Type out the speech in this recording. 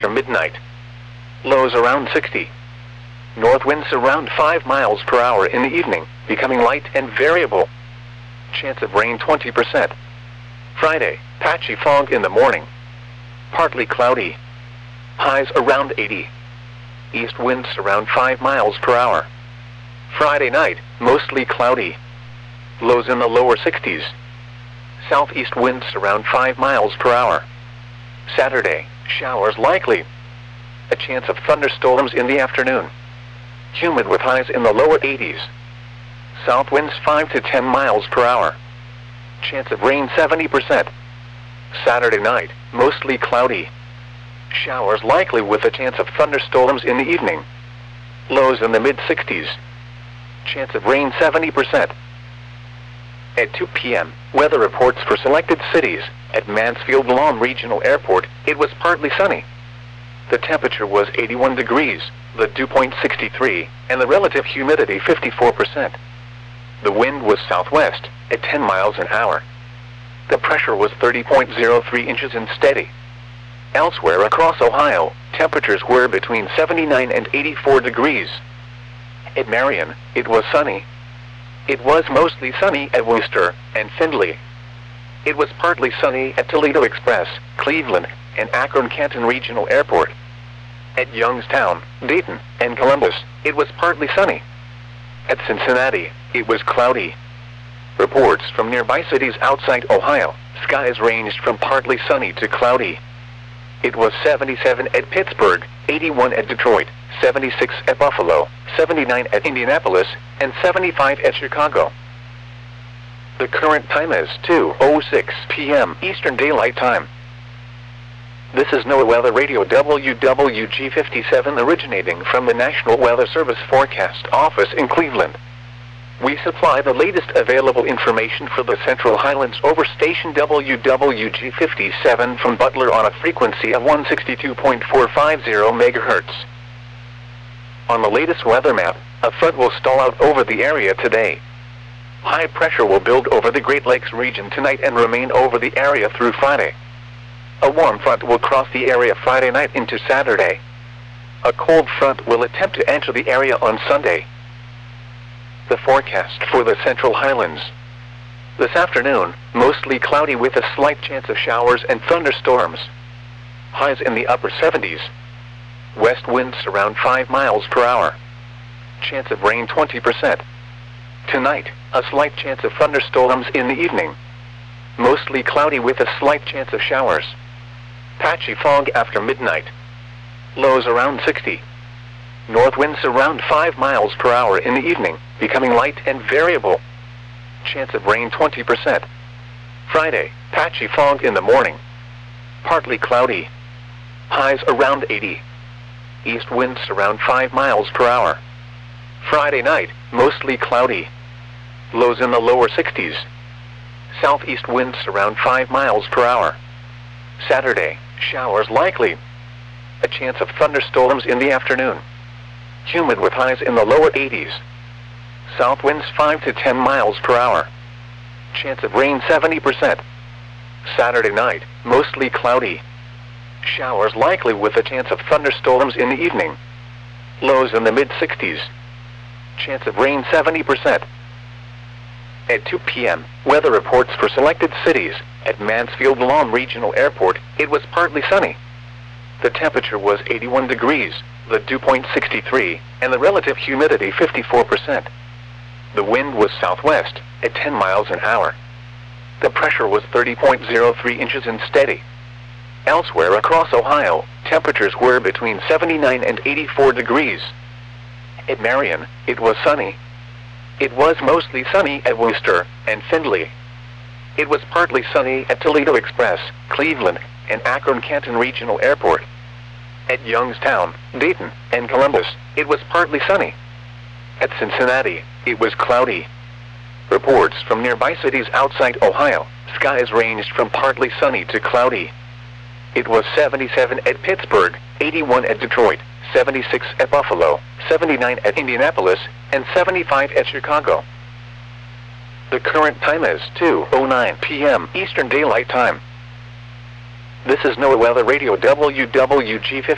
midnight. Lows around 60. North winds around 5 miles per hour in the evening, becoming light and variable. Chance of rain 20%. Friday, patchy fog in the morning. Partly cloudy. Highs around 80. East winds around 5 miles per hour. Friday night, mostly cloudy. Lows in the lower 60s. Southeast winds around 5 miles per hour. Saturday, showers likely. A chance of thunderstorms in the afternoon. Humid with highs in the lower 80s. South winds 5 to 10 miles per hour. Chance of rain 70%. Saturday night, mostly cloudy. Showers likely with a chance of thunderstorms in the evening. Lows in the mid-60s. Chance of rain 70%. At 2 p.m., weather reports for selected cities. At Mansfield Lawn Regional Airport, it was partly sunny. The temperature was 81 degrees, the dew point 63, and the relative humidity 54%. The wind was southwest, at 10 miles an hour. The pressure was 30.03 inches and steady. Elsewhere across Ohio, temperatures were between 79 and 84 degrees. At Marion, it was sunny. It was mostly sunny at Worcester and Findlay. It was partly sunny at Toledo Express, Cleveland, and Akron-Canton Regional Airport. At Youngstown, Dayton, and Columbus, it was partly sunny. At Cincinnati, it was cloudy. Reports from nearby cities outside Ohio, skies ranged from partly sunny to cloudy. It was 77 at Pittsburgh, 81 at Detroit, 76 at Buffalo, 79 at Indianapolis, and 75 at Chicago. The current time is 2:06 p.m. Eastern Daylight Time. This is NOAA Weather Radio WWG57 originating from the National Weather Service Forecast Office in Cleveland. We supply the latest available information for the Central Highlands over station WWG57 from Butler on a frequency of 162.450 MHz. On the latest weather map, a front will stall out over the area today. High pressure will build over the Great Lakes region tonight and remain over the area through Friday. A warm front will cross the area Friday night into Saturday. A cold front will attempt to enter the area on Sunday. The forecast for the Central Highlands. This afternoon, mostly cloudy with a slight chance of showers and thunderstorms. Highs in the upper 70s. West winds around 5 miles per hour. Chance of rain 20%. Tonight, a slight chance of thunderstorms in the evening. Mostly cloudy with a slight chance of showers. Patchy fog after midnight. Lows around 60. North winds around 5 miles per hour in the evening, becoming light and variable. Chance of rain 20%. Friday, patchy fog in the morning. Partly cloudy. Highs around 80. East winds around 5 miles per hour. Friday night, mostly cloudy. Lows in the lower 60s. Southeast winds around 5 miles per hour. Saturday, showers likely. A chance of thunderstorms in the afternoon. Humid with highs in the lower 80s. South winds 5 to 10 miles per hour. Chance of rain 70%. Saturday night, mostly cloudy. Showers likely with a chance of thunderstorms in the evening. Lows in the mid-60s. Chance of rain 70%. At 2 p.m., weather reports for selected cities. At Mansfield Lawn Regional Airport, it was partly sunny. The temperature was 81 degrees, the dew point 63, and the relative humidity 54%. The wind was southwest, at 10 miles an hour. The pressure was 30.03 inches and steady. Elsewhere across Ohio, temperatures were between 79 and 84 degrees. At Marion, it was sunny. It was mostly sunny at Worcester and Findlay. It was partly sunny at Toledo Express, Cleveland, and Akron-Canton Regional Airport. At Youngstown, Dayton, and Columbus, it was partly sunny. At Cincinnati, it was cloudy. Reports from nearby cities outside Ohio, skies ranged from partly sunny to cloudy. It was 77 at Pittsburgh, 81 at Detroit, 76 at Buffalo, 79 at Indianapolis, and 75 at Chicago. The current time is 2:09 p.m. Eastern Daylight Time. This is NOAA Weather Radio WWG50.